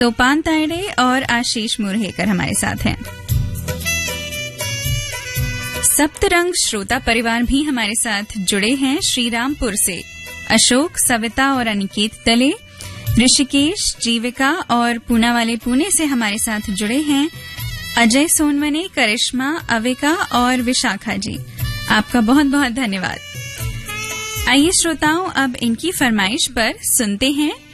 तोपान तायडे और आशीष मुरहेकर हमारे साथ हैं। सप्तरंग श्रोता परिवार भी हमारे साथ जुड़े हैं। श्रीरामपुर से अशोक, सविता और अनिकेत दले, ऋषिकेश, जीविका और पूना वाले पुणे से हमारे साथ जुड़े हैं। अजय सोनवने, करिश्मा, अविका और विशाखा जी, आपका बहुत बहुत धन्यवाद। आइए श्रोताओं, अब इनकी फरमाइश पर सुनते हैं